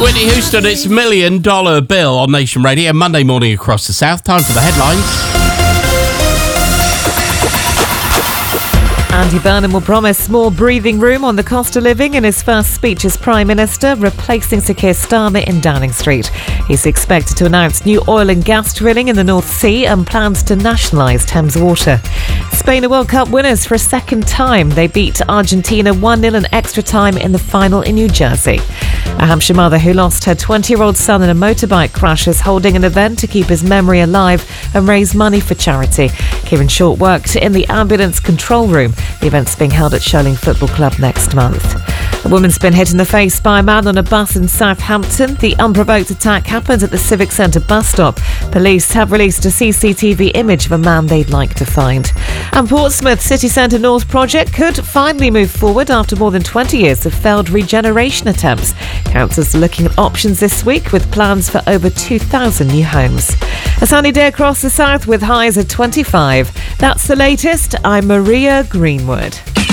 Whitney Houston, it's $1 Million Bill on Nation Radio. Monday morning across the south. Time for the headlines. Andy Burnham will promise more breathing room on the cost of living in his first speech as Prime Minister, replacing Sir Keir Starmer in Downing Street. He's expected to announce new oil and gas drilling in the North Sea and plans to nationalise Thames Water. Spain are World Cup winners for a second time. They beat Argentina 1-0 in extra time in the final in New Jersey. A Hampshire mother who lost her 20-year-old son in a motorbike crash is holding an event to keep his memory alive and raise money for charity. Kieran Short worked in the ambulance control room. The event's being held at Sholing Football Club next month. A woman's been hit in the face by a man on a bus in Southampton. The unprovoked attack happened at the Civic Centre bus stop. Police have released a CCTV image of a man they'd like to find. And Portsmouth City Centre North project could finally move forward after more than 20 years of failed regeneration attempts. Councils are looking at options this week with plans for over 2,000 new homes. A sunny day across the south with highs of 25. That's the latest. I'm Maria Greenwood.